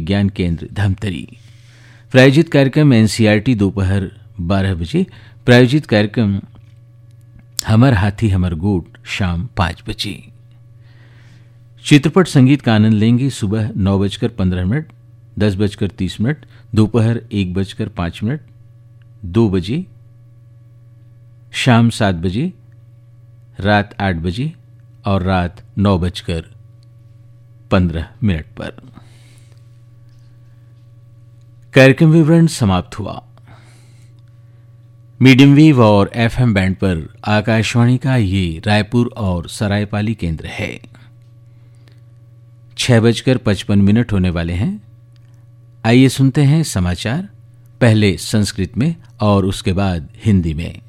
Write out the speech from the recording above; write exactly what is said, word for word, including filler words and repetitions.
ज्ञान केंद्र धमतरी। प्रायोजित कार्यक्रम एनसीईआरटी दोपहर बारह बजे। प्रायोजित कार्यक्रम हमर हाथी हमर गोट शाम पाँच बजे। चित्रपट संगीत का आनंद लेंगे सुबह नौ बजकर पंद्रह मिनट, दस बजकर तीस मिनट, दोपहर एक बजकर पाँच मिनट, दो बजे, शाम सात बजे, रात आठ बजे और रात नौ बजकर पंद्रह मिनट पर। कार्यक्रम विवरण समाप्त हुआ। मीडियम वेव और एफएम बैंड पर आकाशवाणी का ये रायपुर और सरायपाली केंद्र है। छह बजकर पचपन मिनट होने वाले हैं। आइए सुनते हैं समाचार, पहले संस्कृत में और उसके बाद हिंदी में।